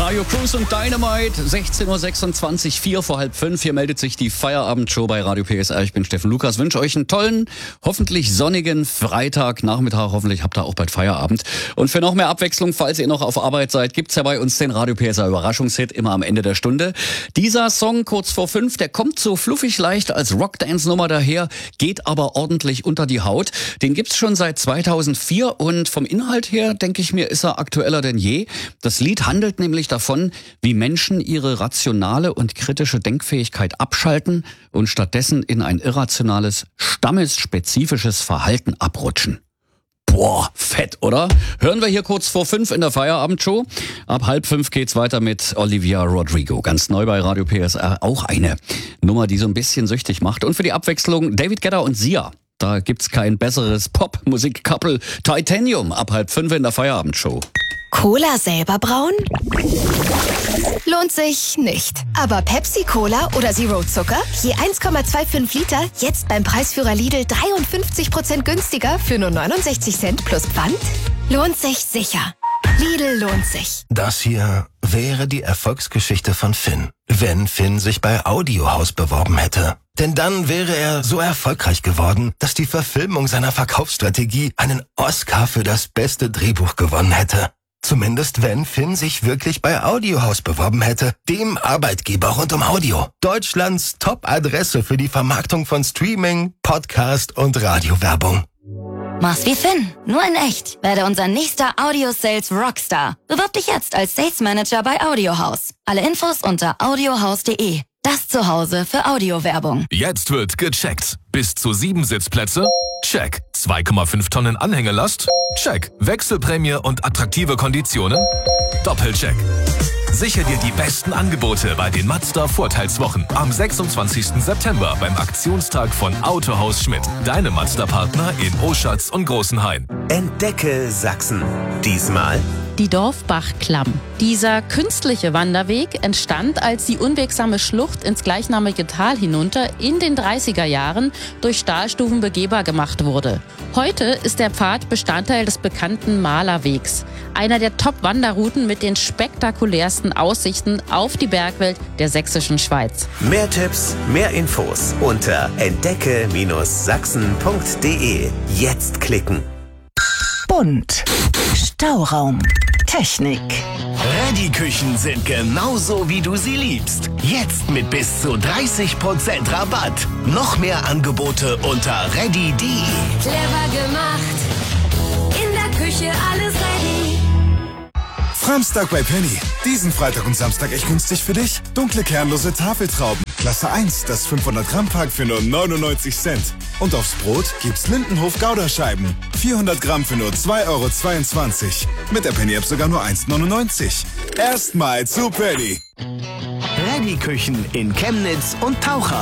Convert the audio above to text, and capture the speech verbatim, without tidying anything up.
Mario Cruz und Dynamite. sechzehn Uhr sechsundzwanzig, vier vor halb fünf. Hier meldet sich die Feierabendshow bei Radio P S R. Ich bin Steffen Lukas. Wünsche euch einen tollen, hoffentlich sonnigen Freitagnachmittag. Hoffentlich habt ihr auch bald Feierabend. Und für noch mehr Abwechslung, falls ihr noch auf Arbeit seid, gibt's ja bei uns den Radio P S R Überraschungshit immer am Ende der Stunde. Dieser Song kurz vor fünf, der kommt so fluffig leicht als Rockdance-Nummer daher, geht aber ordentlich unter die Haut. Den gibt's schon seit zweitausendvier und vom Inhalt her, denke ich mir, ist er aktueller denn je. Das Lied handelt nämlich davon, wie Menschen ihre rationale und kritische Denkfähigkeit abschalten und stattdessen in ein irrationales, stammesspezifisches Verhalten abrutschen. Boah, fett, oder? Hören wir hier kurz vor fünf in der Feierabendshow. Ab halb fünf geht's weiter mit Olivia Rodrigo. Ganz neu bei Radio P S R. Auch eine Nummer, die so ein bisschen süchtig macht. Und für die Abwechslung David Guetta und Sia. Da gibt's kein besseres Pop-Musik-Couple. Titanium ab halb fünf in der Feierabendshow. Cola selber brauen? Lohnt sich nicht. Aber Pepsi-Cola oder Zero Zucker? Je eins Komma fünfundzwanzig Liter, jetzt beim Preisführer Lidl dreiundfünfzig Prozent günstiger für nur neunundsechzig Cent plus Pfand? Lohnt sich sicher. Lidl lohnt sich. Das hier wäre die Erfolgsgeschichte von Finn, wenn Finn sich bei Audiohaus beworben hätte. Denn dann wäre er so erfolgreich geworden, dass die Verfilmung seiner Verkaufsstrategie einen Oscar für das beste Drehbuch gewonnen hätte. Zumindest wenn Finn sich wirklich bei Audiohaus beworben hätte, dem Arbeitgeber rund um Audio. Deutschlands Top-Adresse für die Vermarktung von Streaming, Podcast und Radiowerbung. Mach's wie Finn, nur in echt. Werde unser nächster Audio-Sales Rockstar. Bewirb dich jetzt als Sales Manager bei Audiohaus. Alle Infos unter audiohaus punkt de. Das Zuhause für Audiowerbung. Jetzt wird gecheckt. Bis zu sieben Sitzplätze? Check. zwei Komma fünf Tonnen Anhängelast? Check. Wechselprämie und attraktive Konditionen? Doppelcheck. Sichere dir die besten Angebote bei den Mazda Vorteilswochen am sechsundzwanzigsten September beim Aktionstag von Autohaus Schmidt. Deine Mazda-Partner in Oschatz und Großenhain. Entdecke Sachsen. Diesmal die Dorfbach-Klamm. Dieser künstliche Wanderweg entstand, als die unwegsame Schlucht ins gleichnamige Tal hinunter in den dreißiger Jahren durch Stahlstufen begehbar gemacht wurde. Heute ist der Pfad Bestandteil des bekannten Malerwegs, einer der Top-Wanderrouten mit den spektakulärsten Aussichten auf die Bergwelt der sächsischen Schweiz. Mehr Tipps, mehr Infos unter entdecke Sachsen punkt de. Jetzt klicken. Bunt. Stauraum. Technik. Ready-Küchen sind genauso, wie du sie liebst. Jetzt mit bis zu dreißig Prozent Rabatt. Noch mehr Angebote unter ready punkt de. Clever gemacht. In der Küche alles ready. Samstag bei Penny. Diesen Freitag und Samstag echt günstig für dich. Dunkle kernlose Tafeltrauben. Klasse eins, das fünfhundert Gramm Pack für nur neunundneunzig Cent. Und aufs Brot gibt's Lindenhof Gouda-Scheiben. vierhundert Gramm für nur zwei Euro zweiundzwanzig. Mit der Penny-App sogar nur eins neunundneunzig. Erstmal zu Penny. Ready-Küchen in Chemnitz und Taucher.